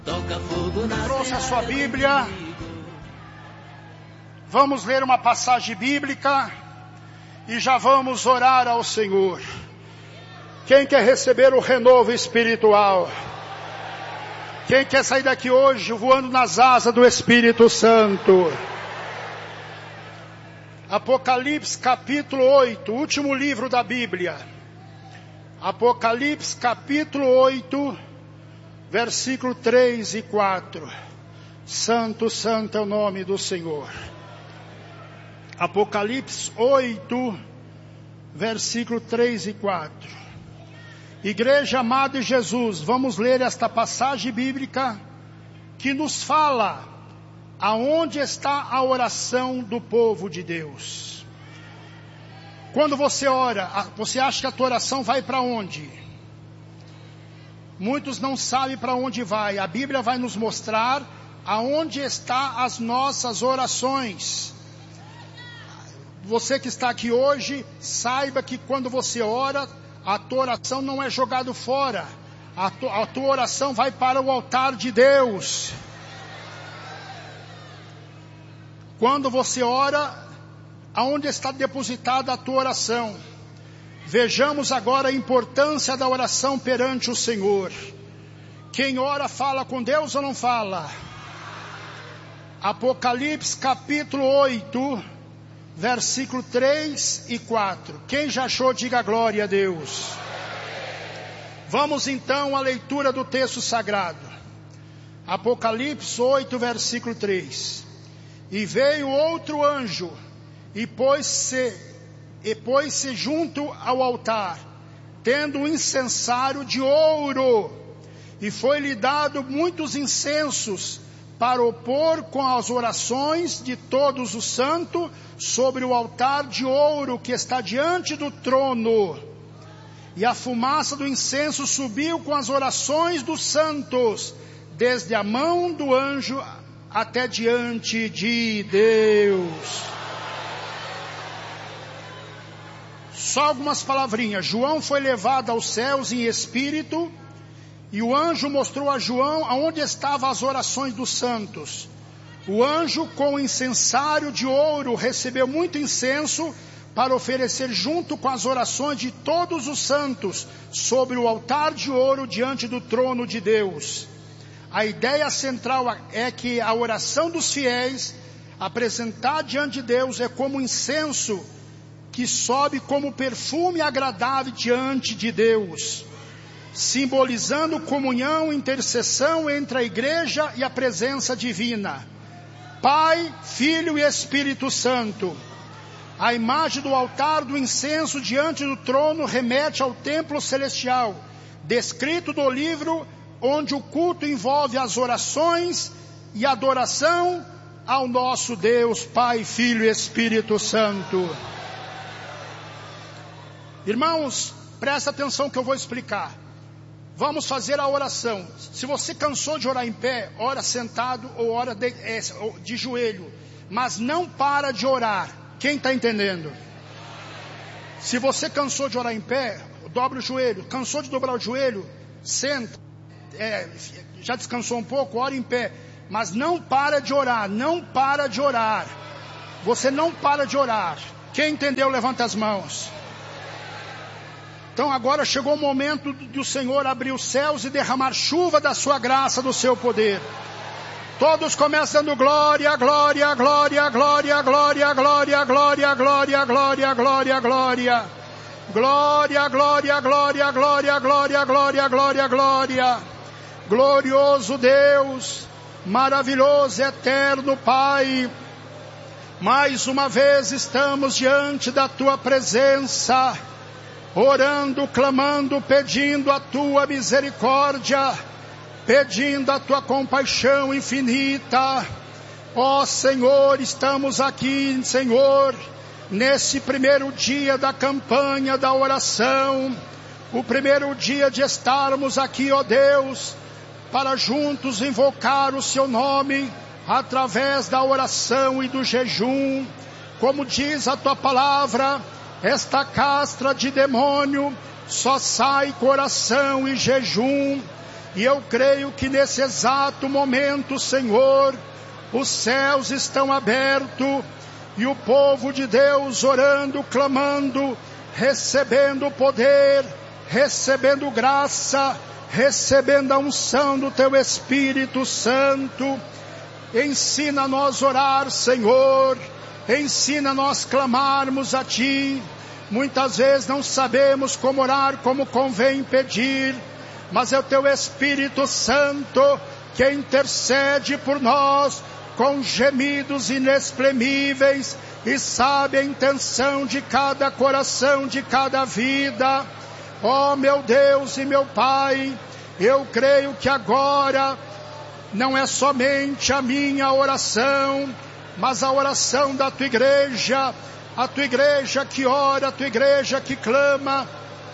Trouxe a sua Bíblia. Vamos ler uma passagem bíblica e já vamos orar ao Senhor. Quem quer receber o renovo espiritual? Quem quer sair daqui hoje voando nas asas do Espírito Santo? Apocalipse capítulo 8, último livro da Bíblia. Apocalipse capítulo 8, versículo 3 e 4. Santo, santo é o nome do Senhor. Apocalipse 8, versículo 3 e 4. Igreja amada de Jesus, vamos ler esta passagem bíblica que nos fala aonde está a oração do povo de Deus. Quando você ora, você acha que a tua oração vai para onde? Muitos não sabem para onde vai. A Bíblia vai nos mostrar aonde estão as nossas orações. Você que está aqui hoje, saiba que quando você ora, a tua oração não é jogada fora. A tua oração vai para o altar de Deus. Quando você ora, aonde está depositada a tua oração? Vejamos agora a importância da oração perante o Senhor. Quem ora fala com Deus ou não fala? Apocalipse capítulo 8, versículo 3 e 4. Quem já achou, diga glória a Deus. Vamos então à leitura do texto sagrado. Apocalipse 8, versículo 3. E veio outro anjo, e pôs-se junto ao altar, tendo um incensário de ouro, e foi-lhe dado muitos incensos, para opor com as orações de todos os santos, sobre o altar de ouro que está diante do trono. E a fumaça do incenso subiu com as orações dos santos, desde a mão do anjo até diante de Deus. Só algumas palavrinhas. João foi levado aos céus em espírito, e o anjo mostrou a João aonde estavam as orações dos santos. O anjo com o incensário de ouro recebeu muito incenso para oferecer junto com as orações de todos os santos sobre o altar de ouro diante do trono de Deus. A ideia central é que a oração dos fiéis apresentada diante de Deus é como incenso que sobe como perfume agradável diante de Deus, simbolizando comunhão e intercessão entre a igreja e a presença divina. Pai, Filho e Espírito Santo. A imagem do altar do incenso diante do trono remete ao templo celestial, descrito no livro, onde o culto envolve as orações e adoração ao nosso Deus, Pai, Filho e Espírito Santo. Irmãos, presta atenção que eu vou explicar. Vamos fazer a oração. Se você cansou de orar em pé, ora sentado ou ora de joelho, mas não para de orar. Quem está entendendo? Se você cansou de orar em pé, dobra o joelho. Cansou de dobrar o joelho, senta. Já descansou um pouco, ora em pé. Mas não para de orar, não para de orar. Você não para de orar. Quem entendeu, levanta as mãos. Então agora chegou o momento de o Senhor abrir os céus e derramar chuva da sua graça, do seu poder. Todos começam dando glória, glória, glória, glória, glória, glória, glória, glória, glória, glória, glória. Glória, glória, glória, glória, glória, glória, glória, glória. Glorioso Deus, maravilhoso, eterno Pai. Mais uma vez estamos diante da tua presença, orando, clamando, pedindo a tua misericórdia, pedindo a tua compaixão infinita. Ó Senhor, estamos aqui, Senhor, nesse primeiro dia da campanha da oração, o primeiro dia de estarmos aqui, ó Deus, para juntos invocar o seu nome, através da oração e do jejum. Como diz a tua palavra, esta castra de demônio só sai com oração e jejum. E eu creio que nesse exato momento, Senhor, os céus estão abertos e o povo de Deus orando, clamando, recebendo poder, recebendo graça, recebendo a unção do Teu Espírito Santo. Ensina nós orar, Senhor, ensina nós clamarmos a Ti. Muitas vezes não sabemos como orar, como convém pedir, mas é o Teu Espírito Santo que intercede por nós com gemidos inexprimíveis e sabe a intenção de cada coração, de cada vida. Ó meu Deus e meu Pai, eu creio que agora não é somente a minha oração, mas a oração da Tua igreja, a Tua igreja que ora, a Tua igreja que clama,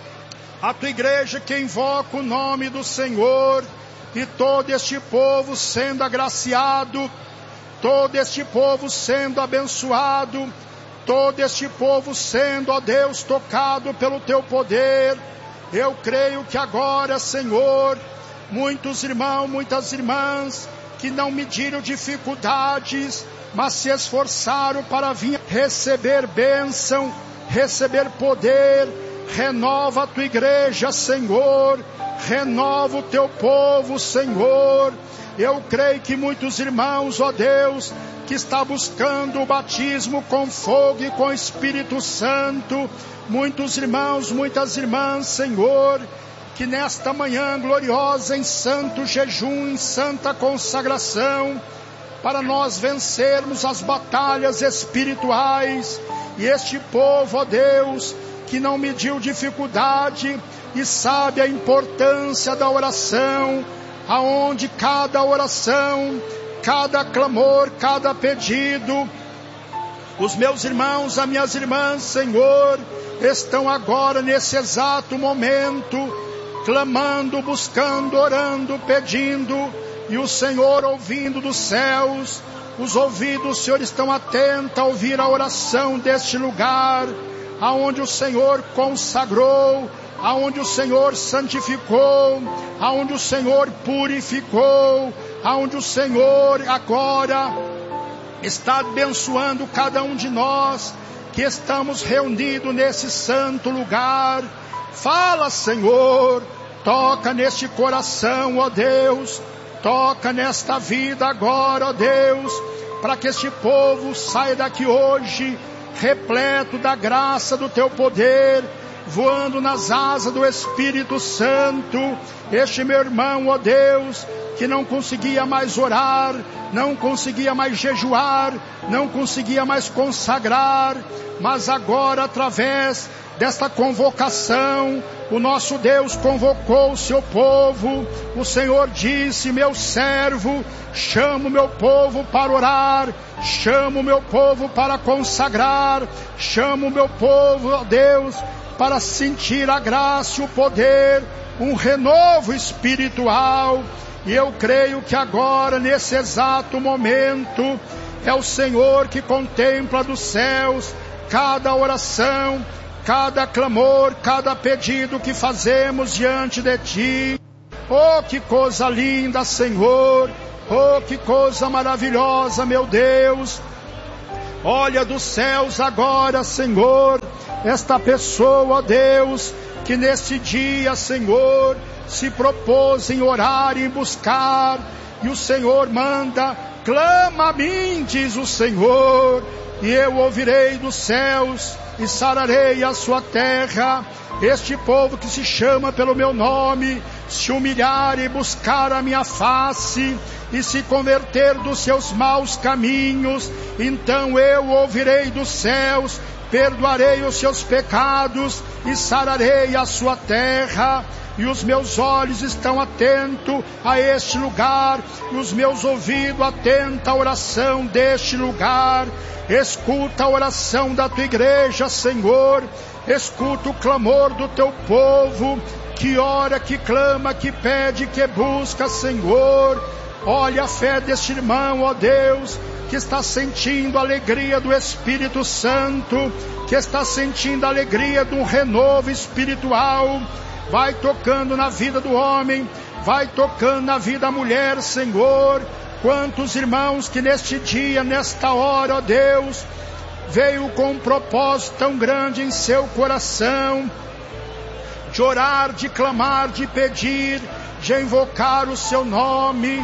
a Tua igreja que invoca o nome do Senhor, e todo este povo sendo agraciado, todo este povo sendo abençoado, todo este povo sendo, ó Deus, tocado pelo Teu poder. Eu creio que agora, Senhor, muitos irmãos, muitas irmãs, que não mediram dificuldades, mas se esforçaram para vir receber bênção, receber poder. Renova a Tua igreja, Senhor, renova o Teu povo, Senhor. Eu creio que muitos irmãos, ó Deus, que está buscando o batismo com fogo e com Espírito Santo, muitos irmãos, muitas irmãs, Senhor, que nesta manhã gloriosa, em santo jejum, em santa consagração, para nós vencermos as batalhas espirituais, e este povo, ó Deus, que não mediu dificuldade e sabe a importância da oração, aonde cada oração, cada clamor, cada pedido, os meus irmãos, as minhas irmãs, Senhor, estão agora nesse exato momento, clamando, buscando, orando, pedindo, e o Senhor ouvindo dos céus, os ouvidos, Senhor, estão atentos a ouvir a oração deste lugar, aonde o Senhor consagrou, aonde o Senhor santificou, aonde o Senhor purificou, aonde o Senhor agora está abençoando cada um de nós que estamos reunidos nesse santo lugar. Fala, Senhor, toca neste coração, ó Deus, toca nesta vida agora, ó Deus, para que este povo saia daqui hoje repleto da graça do Teu poder, voando nas asas do Espírito Santo. Este meu irmão, ó Deus, que não conseguia mais orar, não conseguia mais jejuar, não conseguia mais consagrar, mas agora, através desta convocação, o nosso Deus convocou o seu povo. O Senhor disse: meu servo, chama o meu povo para orar, chama o meu povo para consagrar, chama o meu povo, ó Deus, para sentir a graça e o poder, um renovo espiritual. E eu creio que agora, nesse exato momento, é o Senhor que contempla dos céus cada oração, cada clamor, cada pedido que fazemos diante de Ti. Oh, que coisa linda, Senhor! Oh, que coisa maravilhosa, meu Deus! Olha dos céus agora, Senhor, esta pessoa, ó Deus, que neste dia, Senhor, se propôs em orar e em buscar, e o Senhor manda: clama a mim, diz o Senhor, e eu ouvirei dos céus e sararei a sua terra. Este povo que se chama pelo meu nome, se humilhar e buscar a minha face, e se converter dos seus maus caminhos, então eu ouvirei dos céus, perdoarei os seus pecados e sararei a sua terra. E os meus olhos estão atentos a este lugar, e os meus ouvidos atentos à oração deste lugar. Escuta a oração da Tua igreja, Senhor, escuta o clamor do Teu povo, que ora, que clama, que pede, que busca, Senhor. Olha a fé deste irmão, ó Deus, que está sentindo a alegria do Espírito Santo, que está sentindo a alegria de um renovo espiritual. Vai tocando na vida do homem, vai tocando na vida da mulher, Senhor. Quantos irmãos que neste dia, nesta hora, ó Deus, veio com um propósito tão grande em seu coração, de orar, de clamar, de pedir, de invocar o seu nome.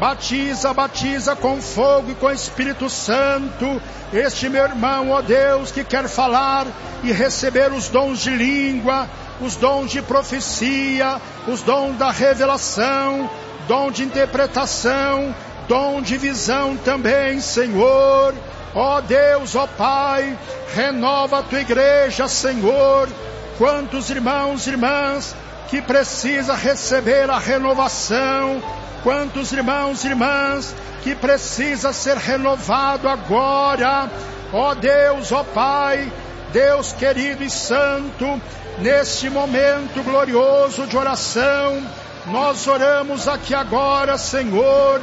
Batiza com fogo e com Espírito Santo este meu irmão, ó Deus, que quer falar e receber os dons de língua, os dons de profecia, os dons da revelação, dom de interpretação, dom de visão também, Senhor. Ó Deus, ó Pai, renova a tua igreja, Senhor. Quantos irmãos e irmãs que precisa receber a renovação, quantos irmãos e irmãs que precisa ser renovado agora. Ó Deus, ó Pai, Deus querido e santo, neste momento glorioso de oração, nós oramos aqui agora, Senhor,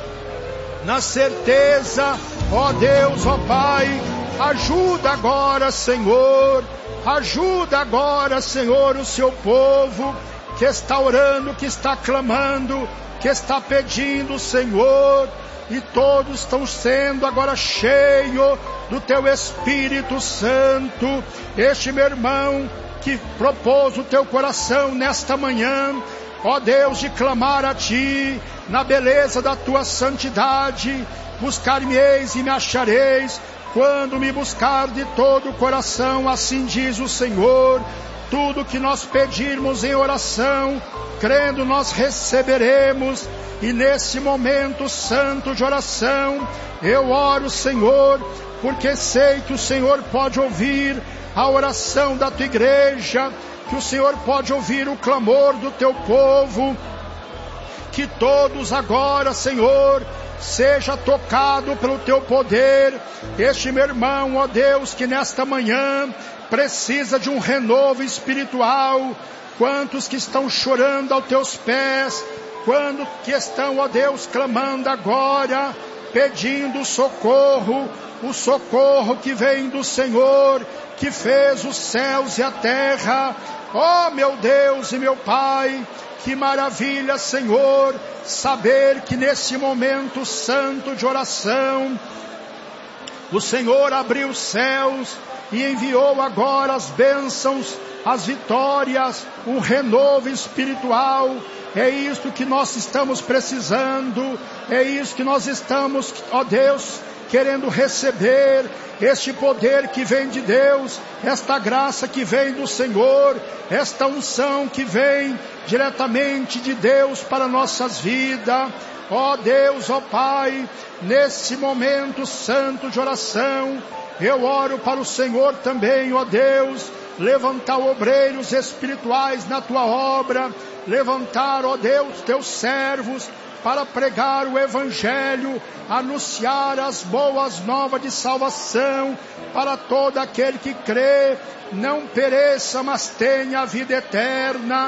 na certeza, ó Deus, ó Pai, ajuda agora, Senhor, ajuda agora, Senhor, o seu povo que está orando, que está clamando, que está pedindo, Senhor, e todos estão sendo agora cheios do teu Espírito Santo. Este meu irmão que propôs o teu coração nesta manhã, ó Deus, de clamar a ti, na beleza da tua santidade, buscar-me-eis e me achareis, quando me buscar de todo o coração, assim diz o Senhor. Tudo que nós pedirmos em oração, crendo nós receberemos. E nesse momento santo de oração, eu oro, Senhor, porque sei que o Senhor pode ouvir a oração da tua igreja, que o Senhor pode ouvir o clamor do teu povo, que todos agora, Senhor, seja tocado pelo teu poder. Este meu irmão, ó Deus, que nesta manhã precisa de um renovo espiritual. Quantos que estão chorando aos teus pés, quando que estão, ó Deus, clamando agora, pedindo socorro, o socorro que vem do Senhor, que fez os céus e a terra. Ó meu Deus e meu Pai, que maravilha, Senhor, saber que nesse momento santo de oração, o Senhor abriu os céus e enviou agora as bênçãos, as vitórias, um renovo espiritual. É isso que nós estamos precisando, é isso que nós estamos, ó Deus, querendo receber, este poder que vem de Deus, esta graça que vem do Senhor, esta unção que vem diretamente de Deus para nossas vidas. Ó Deus, ó Pai, nesse momento santo de oração, eu oro para o Senhor também, ó Deus, levantar obreiros espirituais na tua obra, levantar, ó Deus, teus servos para pregar o Evangelho, anunciar as boas novas de salvação para todo aquele que crê, não pereça, mas tenha a vida eterna.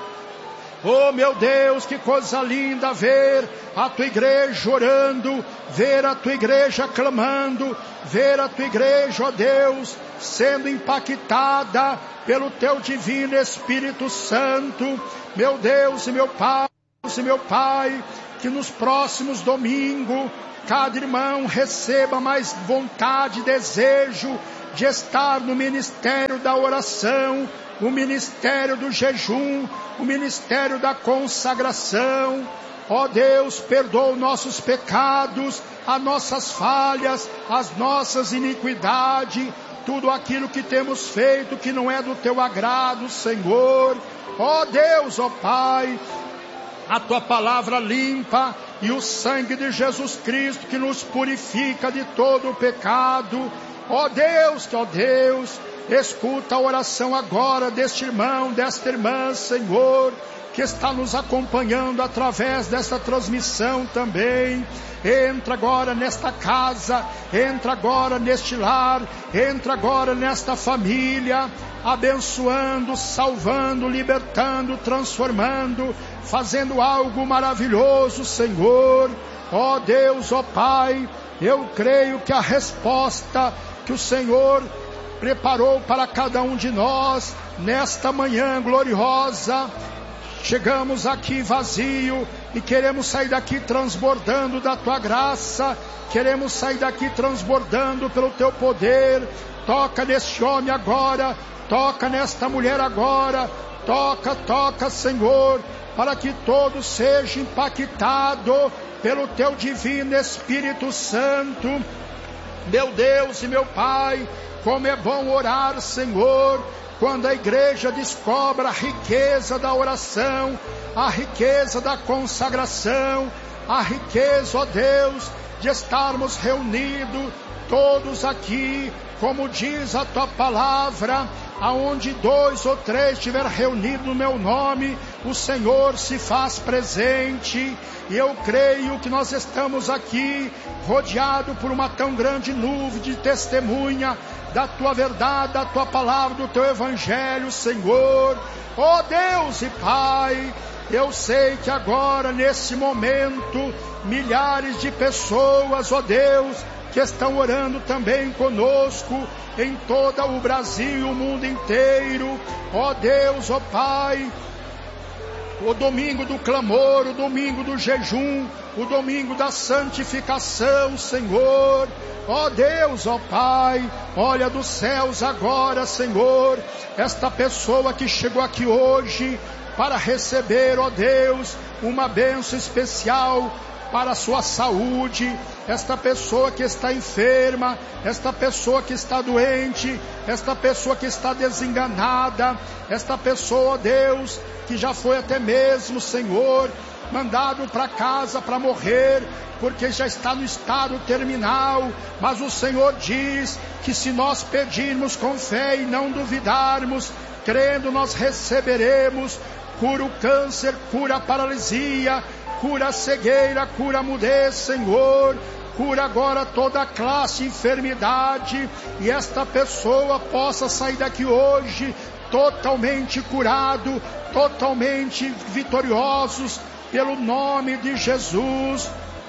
Oh meu Deus, que coisa linda ver a tua igreja orando, ver a tua igreja clamando, ver a tua igreja, ó Deus, sendo impactada pelo teu divino Espírito Santo. Meu Deus e meu Pai, que nos próximos domingos, cada irmão receba mais vontade e desejo de estar no ministério da oração, o ministério do jejum, o ministério da consagração. Ó Deus, perdoa os nossos pecados, as nossas falhas, as nossas iniquidades, tudo aquilo que temos feito que não é do teu agrado, Senhor. Ó Deus, ó Pai, a tua palavra limpa e o sangue de Jesus Cristo que nos purifica de todo o pecado. Ó Deus, escuta a oração agora deste irmão, desta irmã, Senhor, que está nos acompanhando através desta transmissão também. Entra agora nesta casa, entra agora neste lar, entra agora nesta família, abençoando, salvando, libertando, transformando, fazendo algo maravilhoso, Senhor. Ó Deus, ó Pai, eu creio que a resposta que o Senhor preparou para cada um de nós nesta manhã gloriosa chegamos aqui vazio e queremos sair daqui transbordando da tua graça, queremos sair daqui transbordando pelo teu poder. Toca neste homem agora, toca nesta mulher agora, toca, Senhor, para que todo seja impactado pelo teu divino Espírito Santo. Meu Deus e meu Pai, como é bom orar, Senhor, quando a igreja descobre a riqueza da oração, a riqueza da consagração, a riqueza, ó Deus, de estarmos reunidos todos aqui, como diz a tua palavra, aonde 2 ou 3 estiver reunido no meu nome, o Senhor se faz presente. E eu creio que nós estamos aqui rodeados por uma tão grande nuvem de testemunha da tua verdade, da tua palavra, do teu evangelho, Senhor. Ó Deus e Pai, eu sei que agora, nesse momento, milhares de pessoas, ó Deus, que estão orando também conosco, em todo o Brasil e o mundo inteiro. Ó Deus, ó Pai, o domingo do clamor, o domingo do jejum, o domingo da santificação, Senhor. Ó Deus, ó Pai, olha dos céus agora, Senhor, esta pessoa que chegou aqui hoje para receber, ó Deus, uma bênção especial para a sua saúde, esta pessoa que está enferma, esta pessoa que está doente, esta pessoa que está desenganada, esta pessoa, ó Deus, que já foi até mesmo, Senhor, mandado para casa para morrer, porque já está no estado terminal, mas o Senhor diz que se nós pedirmos com fé e não duvidarmos, crendo nós receberemos. Cura o câncer, cura a paralisia, cura a cegueira, cura a mudez, Senhor. Cura agora toda classe de enfermidade, e esta pessoa possa sair daqui hoje totalmente curado, totalmente vitoriosos, pelo nome de Jesus.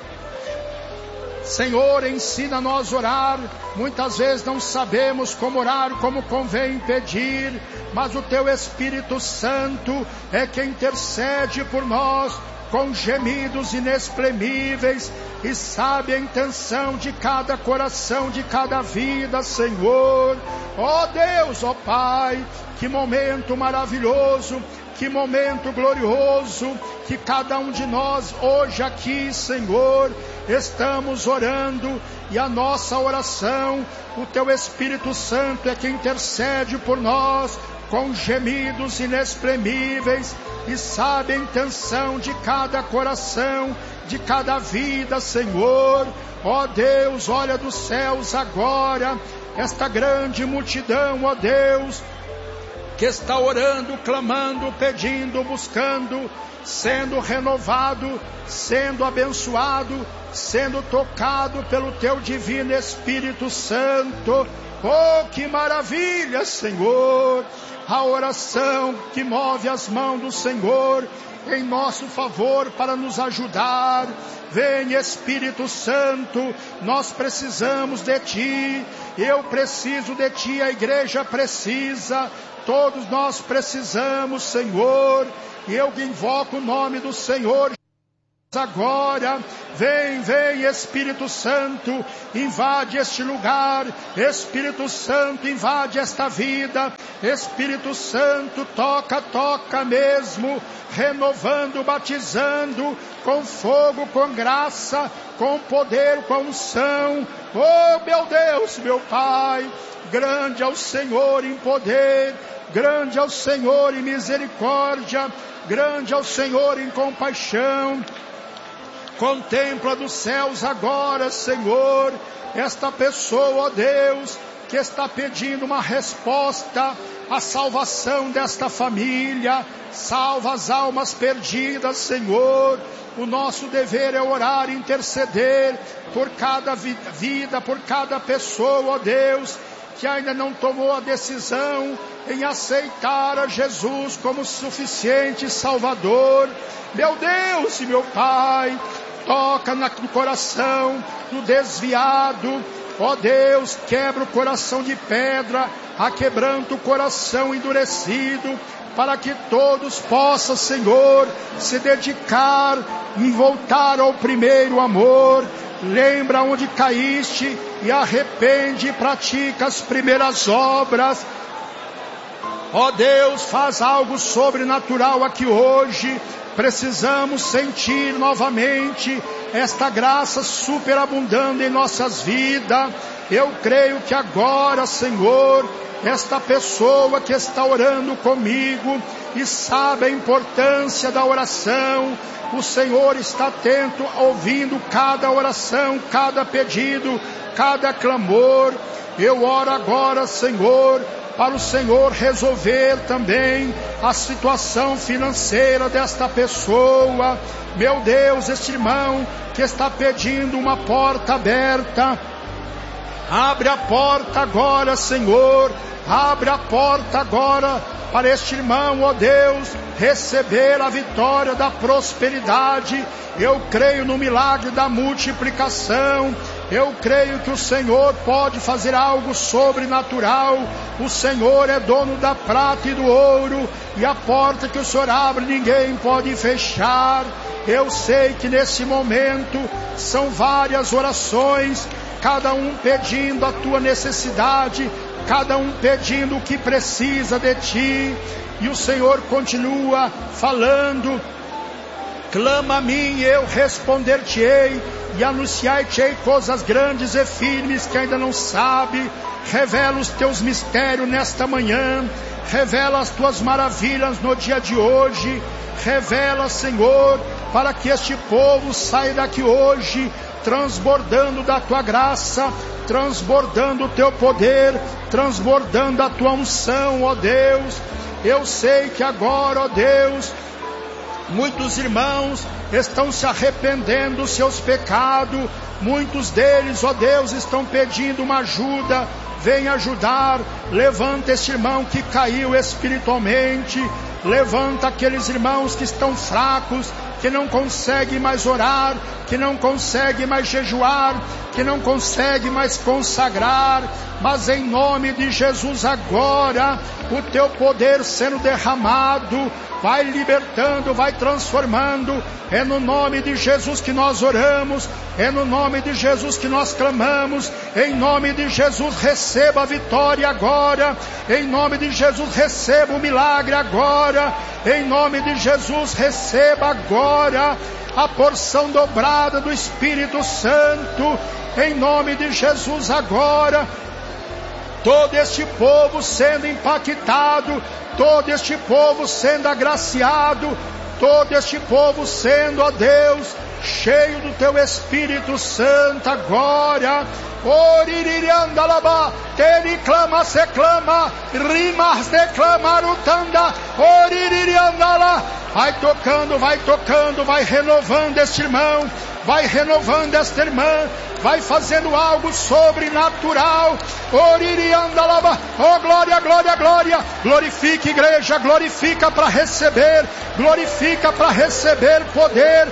Senhor, ensina-nos a orar. Muitas vezes não sabemos como orar, como convém pedir, mas o teu Espírito Santo é quem intercede por nós com gemidos inexprimíveis, e sabe a intenção de cada coração, de cada vida, Senhor. Ó Deus, ó Pai, que momento maravilhoso, que momento glorioso, que cada um de nós hoje aqui, Senhor, estamos orando, e a nossa oração, o teu Espírito Santo é quem intercede por nós com gemidos inexprimíveis, e sabe a intenção de cada coração, de cada vida, Senhor. Ó Deus, olha dos céus agora, esta grande multidão, ó Deus, que está orando, clamando, pedindo, buscando, sendo renovado, sendo abençoado, sendo tocado pelo teu divino Espírito Santo. Oh, que maravilha, Senhor! A oração que move as mãos do Senhor em nosso favor para nos ajudar. Vem, Espírito Santo, nós precisamos de Ti, eu preciso de Ti, a igreja precisa, todos nós precisamos, Senhor, e eu invoco o nome do Senhor agora. Vem, Espírito Santo, invade este lugar. Espírito Santo, invade esta vida. Espírito Santo, toca mesmo, renovando, batizando com fogo, com graça, com poder, com unção. Oh, meu Deus, meu Pai, grande é o Senhor em poder, grande é o Senhor em misericórdia, grande é o Senhor em compaixão. Contempla dos céus agora, Senhor, esta pessoa, ó Deus, que está pedindo uma resposta à salvação desta família. Salva as almas perdidas, Senhor. O nosso dever é orar e interceder por cada vida, por cada pessoa, ó Deus, que ainda não tomou a decisão em aceitar a Jesus como suficiente Salvador. Meu Deus e meu Pai, toca no coração do desviado, ó Deus, quebra o coração de pedra, aquebranta o coração endurecido, para que todos possam, Senhor, se dedicar e voltar ao primeiro amor. Lembra onde caíste e arrepende e pratica as primeiras obras. Ó Deus, faz algo sobrenatural aqui hoje. Precisamos sentir novamente esta graça superabundando em nossas vidas. Eu creio que agora, Senhor, esta pessoa que está orando comigo e sabe a importância da oração, o Senhor está atento, ouvindo cada oração, cada pedido, cada clamor. Eu oro agora, Senhor, para o Senhor resolver também a situação financeira desta pessoa. Meu Deus, este irmão que está pedindo uma porta aberta, abre a porta agora, Senhor, abre a porta agora para este irmão, ó Deus, receber a vitória da prosperidade. Eu creio no milagre da multiplicação. Eu creio que o Senhor pode fazer algo sobrenatural. O Senhor é dono da prata e do ouro, e a porta que o Senhor abre ninguém pode fechar. Eu sei que nesse momento são várias orações, cada um pedindo a tua necessidade, cada um pedindo o que precisa de ti, e o Senhor continua falando: clama a mim e eu responder-te-ei, e anunciar-te-ei coisas grandes e firmes que ainda não sabe. Revela os teus mistérios nesta manhã, revela as tuas maravilhas no dia de hoje, revela, Senhor, para que este povo saia daqui hoje transbordando da tua graça, transbordando o teu poder, transbordando a tua unção, ó Deus. Eu sei que agora, ó Deus, muitos irmãos estão se arrependendo dos seus pecados, muitos deles, ó Deus, estão pedindo uma ajuda. Vem ajudar, levanta este irmão que caiu espiritualmente, levanta aqueles irmãos que estão fracos, que não conseguem mais orar, que não conseguem mais jejuar, que não conseguem mais consagrar, mas em nome de Jesus agora, o teu poder sendo derramado, vai libertando, vai transformando. É no nome de Jesus que nós oramos, é no nome de Jesus que nós clamamos. Em nome de Jesus receba a vitória agora, em nome de Jesus receba o milagre agora, em nome de Jesus receba agora a porção dobrada do Espírito Santo, em nome de Jesus agora. Todo este povo sendo impactado, todo este povo sendo agraciado, todo este povo sendo, ó Deus, cheio do teu Espírito Santo agora. Oririandalaba, teri clama se clama, rimas declama rutanda, oririandala. Vai tocando, vai renovando este irmão, vai renovando esta irmã, vai fazendo algo sobrenatural. Oririandalaba, oh glória, glória, glória. Glorifica, igreja, glorifica para receber, glorifica para receber poder,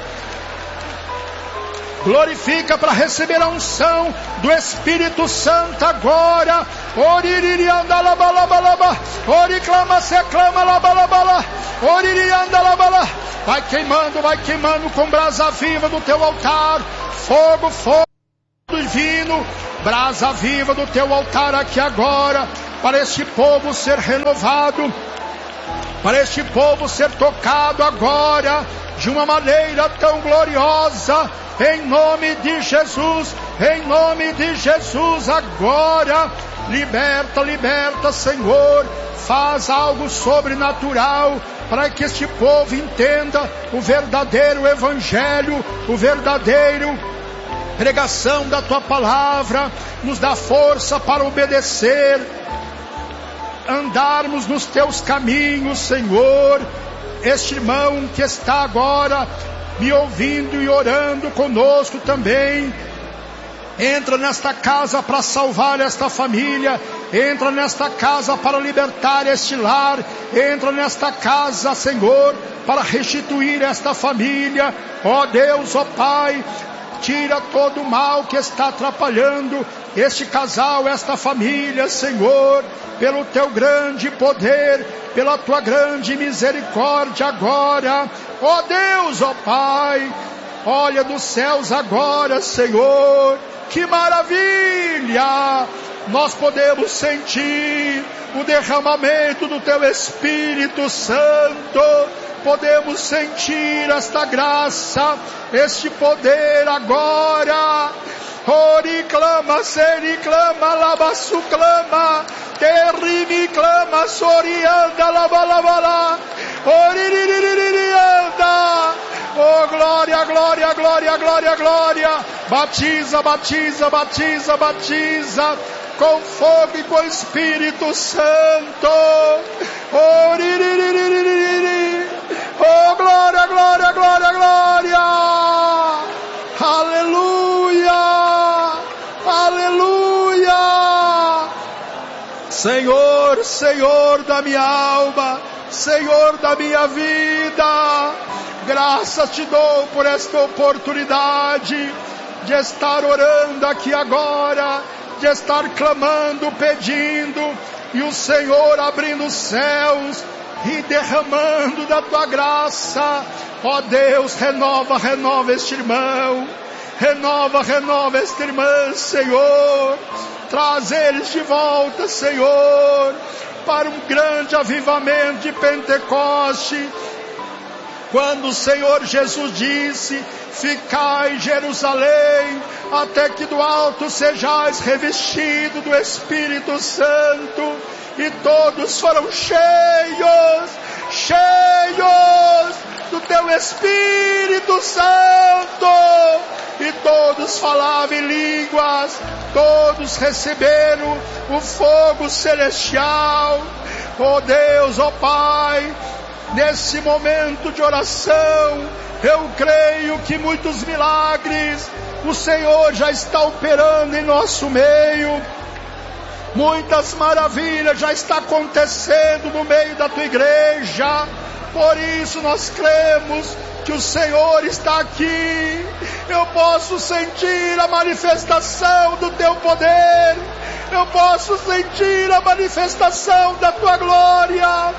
glorifica para receber a unção do Espírito Santo agora. Oririandalabalaba, oriclama se clama labalabala, oririandalabala. Vai queimando com brasa viva do teu altar, fogo divino, brasa viva do teu altar aqui agora, para este povo ser renovado, para este povo ser tocado agora de uma maneira tão gloriosa. Em nome de Jesus, em nome de Jesus agora. Liberta, Senhor, faz algo sobrenatural para que este povo entenda o verdadeiro evangelho, o verdadeiro pregação da tua palavra. Nos dá força para obedecer, andarmos nos teus caminhos, Senhor. Este irmão que está agora me ouvindo e orando conosco também, entra nesta casa para salvar esta família, entra nesta casa para libertar este lar, entra nesta casa, Senhor, para restituir esta família. Ó Deus, ó Pai, tira todo o mal que está atrapalhando este casal, esta família, Senhor, pelo teu grande poder, pela tua grande misericórdia agora, ó Deus, ó Pai, olha dos céus agora, Senhor, que maravilha, nós podemos sentir o derramamento do teu Espírito Santo, podemos sentir esta graça, este poder agora. Ori clama, seri clama, labaçu clama, terimi clama, sorianda, labalabala, oririririririanda. Oh, glória, glória, glória, glória, glória. Batiza, batiza, batiza, batiza com fogo e com Espírito Santo. Oh, oh, glória, glória, glória, glória. Aleluia, aleluia. Senhor, Senhor da minha alma, Senhor da minha vida, graças te dou por esta oportunidade de estar orando aqui agora, de estar clamando, pedindo, e o Senhor abrindo os céus e derramando da tua graça. Ó Deus, renova, renova este irmão, renova, renova esta irmã, Senhor, traz eles de volta, Senhor, para um grande avivamento de Pentecoste, quando o Senhor Jesus disse: ficai em Jerusalém, até que do alto sejais revestido do Espírito Santo, e todos foram cheios, cheios do teu Espírito Santo, e todos falavam em línguas, todos receberam o fogo celestial. Ó Deus, ó Pai, nesse momento de oração, eu creio que muitos milagres o Senhor já está operando em nosso meio, muitas maravilhas já está acontecendo no meio da tua igreja. Por isso nós cremos que o Senhor está aqui. Eu posso sentir a manifestação do teu poder, eu posso sentir a manifestação da tua glória.